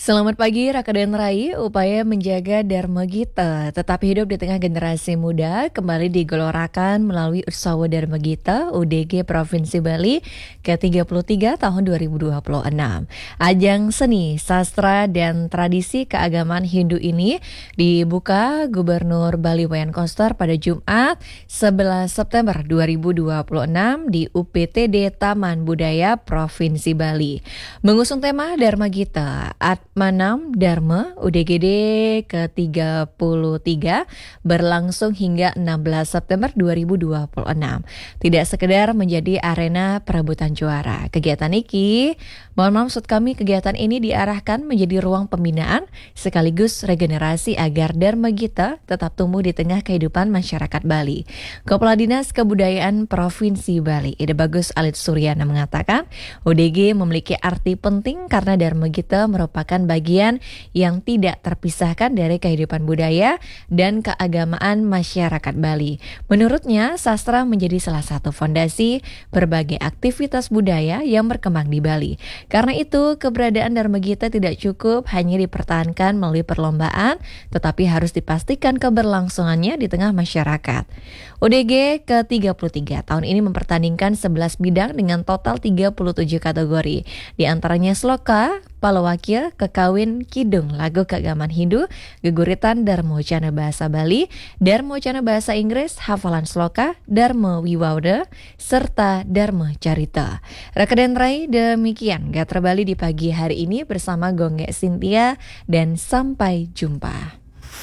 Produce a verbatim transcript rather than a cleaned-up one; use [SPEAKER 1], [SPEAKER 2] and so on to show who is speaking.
[SPEAKER 1] Selamat pagi Raka dan Rai, upaya menjaga Dharma Gita tetap hidup di tengah generasi muda kembali digelorakan melalui Utsawa Dharma Gita U D G Provinsi Bali ke tiga puluh tiga tahun dua ribu dua puluh enam. Ajang seni, sastra, dan tradisi keagamaan Hindu ini dibuka Gubernur Bali Wayan Koster pada Jumat sebelas September dua ribu dua puluh enam di U P T D Taman Budaya Provinsi Bali. Mengusung tema Dharma Gita, Atmanam Dharma U D G D ke tiga puluh tiga berlangsung hingga enam belas September dua ribu dua puluh enam. Tidak sekedar menjadi arena perebutan juara. Kegiatan iki, mohon maksud kami kegiatan ini diarahkan menjadi ruang pembinaan sekaligus regenerasi agar Dharma Gita tetap tumbuh di tengah kehidupan masyarakat Bali. Kepala Dinas Kebudayaan Provinsi Bali, Ida Bagus Alit Suryana mengatakan, U D G memiliki arti penting karena Dharma Gita merupakan bagian yang tidak terpisahkan dari kehidupan budaya dan keagamaan masyarakat Bali. Menurutnya, sastra menjadi salah satu fondasi berbagai aktivitas budaya yang berkembang di Bali. Karena itu, keberadaan Dharma Gita tidak cukup hanya dipertahankan melalui perlombaan, tetapi harus dipastikan keberlangsungannya di tengah masyarakat. U D G ke tiga puluh tiga tahun ini mempertandingkan sebelas bidang dengan total tiga puluh tujuh kategori. Di antaranya sloka, palawakya, kekawin, kidung, lagu keagamaan Hindu, geguritan Darmocana bahasa Bali, Darmocana bahasa Inggris, hafalan sloka, Dharma Wiwauda, serta Dharma Carita. Raka dan Rai, demikian Gatra Bali di pagi hari ini bersama Gongge Cynthia dan sampai jumpa.